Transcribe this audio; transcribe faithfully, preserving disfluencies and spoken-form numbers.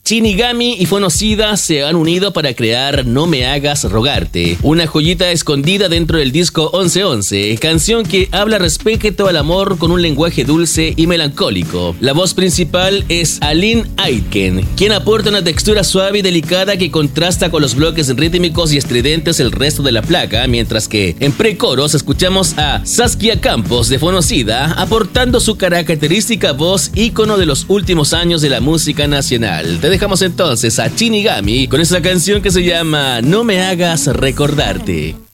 Shinigami y Fonocida se han unido para crear No Me Hagas Rogarte, una joyita escondida dentro del disco once once, canción que habla respecto al amor con un lenguaje dulce y melancólico. La voz principal es Aline Aitken, quien aporta una textura suave y delicada que contrasta con los bloques rítmicos y estridentes del resto de la placa, mientras que en precoros escuchamos a Saskia Campos de Fonocida aportando su característica voz ícono de los últimos años de la música nacional. Te dejamos entonces a Shinigami con esa canción que se llama No Me Hagas Recordarte.